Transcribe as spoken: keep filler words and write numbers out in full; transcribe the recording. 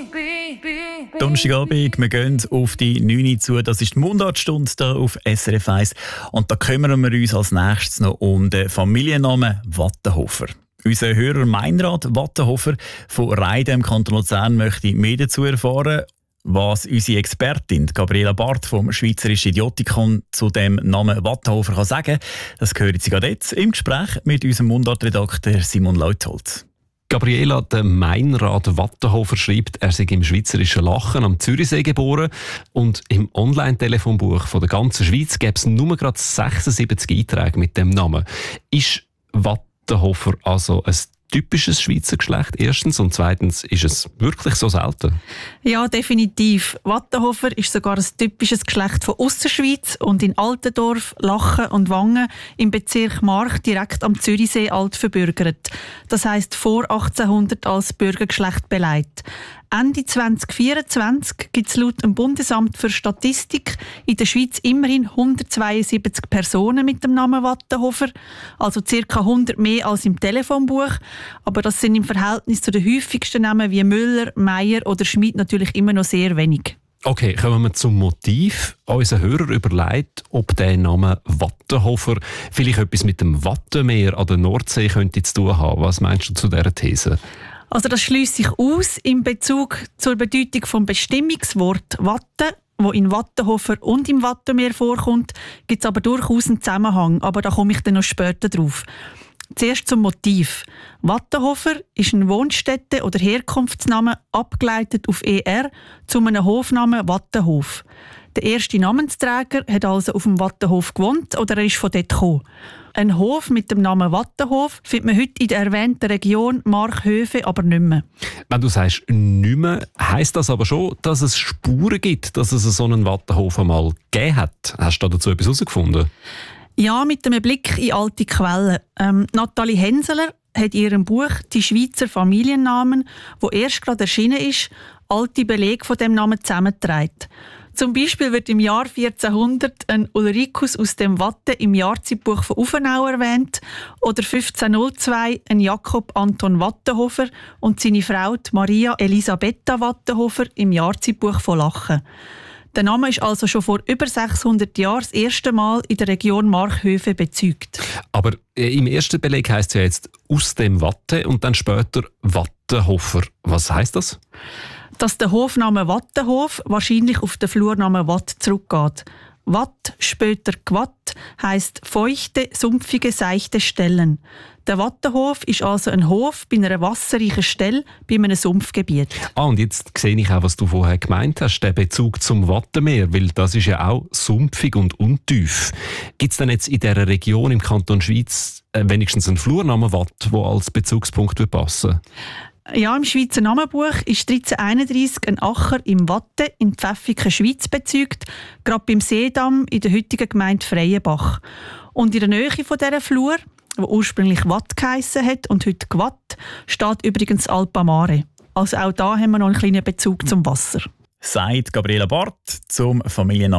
Donnerstagabend, wir gehen auf die neun Uhr zu. Das ist die Mundartstunde hier auf S R F eins. Und da kümmern wir uns als nächstes noch um den Familiennamen Wattenhofer. Unser Hörer Meinrad Wattenhofer von Reiden im Kanton Luzern möchte mehr dazu erfahren. Was unsere Expertin Gabriela Barth vom Schweizerischen Idiotikon zu dem Namen Wattenhofer kann sagen, das hören Sie gerade jetzt im Gespräch mit unserem Mundartredakteur Simon Leuthold. Gabriela, der Meinrad Wattenhofer schreibt, er sei im schweizerischen Lachen am Zürichsee geboren und im Online-Telefonbuch von der ganzen Schweiz gäbe es nur gerade sechsundsiebzig Einträge mit dem Namen. Ist Wattenhofer also ein typisches Schweizer Geschlecht erstens und zweitens ist es wirklich so selten? Ja, definitiv. Wattenhofer ist sogar ein typisches Geschlecht von Ausserschweiz und in Altendorf, Lachen und Wangen im Bezirk March direkt am Zürichsee alt verbürgert. Das heisst vor achtzehnhundert als Bürgergeschlecht beleidigt. Ende zwanzig vierundzwanzig gibt es laut dem Bundesamt für Statistik in der Schweiz immerhin hundertzweiundsiebzig Personen mit dem Namen Wattenhofer, also ca. hundert mehr als im Telefonbuch. Aber das sind im Verhältnis zu den häufigsten Namen wie Müller, Meier oder Schmid natürlich immer noch sehr wenig. Okay, kommen wir zum Motiv. Unser Hörer überlegt, ob der Name Wattenhofer vielleicht etwas mit dem Wattenmeer an der Nordsee könnte zu tun haben. Was meinst du zu dieser These? Also das schliesst sich aus in Bezug zur Bedeutung vom Bestimmungswort Watten, wo in Wattenhofer und im Wattenmeer vorkommt, gibt es aber durchaus einen Zusammenhang, aber da komme ich dann noch später drauf. Zuerst zum Motiv. Wattenhofer ist ein Wohnstätte- oder Herkunftsname, abgeleitet auf er, zu einem Hofnamen Wattenhof. Der erste Namensträger hat also auf dem Wattenhof gewohnt oder er ist von dort gekommen. Ein Hof mit dem Namen Wattenhof findet man heute in der erwähnten Region Marchhöfe aber nicht mehr. Wenn du sagst «nicht mehr», heisst das aber schon, dass es Spuren gibt, dass es so einen Wattenhof einmal gegeben hat. Hast du dazu etwas herausgefunden? Ja, mit einem Blick in alte Quellen. Ähm, Nathalie Henseler hat in ihrem Buch «Die Schweizer Familiennamen», wo erst gerade erschienen ist, alte Belege von dem Namen zusammengetragen. Zum Beispiel wird im Jahr vierzehnhundert ein Ulricus aus dem Watten im Jahrzeitbuch von Uffenau erwähnt oder fünfzehnhundertzwei ein Jakob Anton Wattenhofer und seine Frau Maria Elisabetta Wattenhofer im Jahrzeitbuch von Lachen. Der Name ist also schon vor über sechshundert Jahren das erste Mal in der Region Marchhöfe bezeugt. Aber äh, im ersten Beleg heisst es ja jetzt «aus dem Watte» und dann später «Wattenhofer». Was heisst das? Dass der Hofname Wattenhof wahrscheinlich auf den Flurnamen Watt zurückgeht. Watt, später Gwatt, heisst feuchte, sumpfige, seichte Stellen. Der Wattenhof ist also ein Hof bei einer wasserreichen Stelle, bei einem Sumpfgebiet. Ah, und jetzt sehe ich auch, was du vorher gemeint hast, der Bezug zum Wattenmeer, weil das ist ja auch sumpfig und untief. Gibt es denn jetzt in dieser Region im Kanton Schweiz äh, wenigstens einen Flurnamen Watt, der als Bezugspunkt passen würde? Ja, im Schweizer Namenbuch ist dreizehnhunderteinunddreissig ein Acher im Watte in Pfäffiken, Schweiz bezeugt, gerade beim Seedamm in der heutigen Gemeinde Freienbach. Und in der Nähe von dieser Flur, die ursprünglich Watt geheissen hat und heute Gwatt, steht übrigens Alpamare. Also auch da haben wir noch einen kleinen Bezug zum Wasser. Sagt Gabriela Barth zum Familiennamen